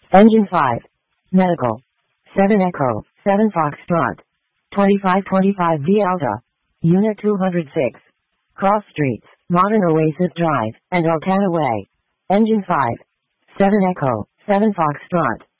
Engine 5. Medical. 7 Echo, 7 Foxtrot. 2525 V Alta. Unit 206. Cross Streets, Modern Oasis Drive, and Altana Way. Engine 5. 7 Echo, 7 Foxtrot.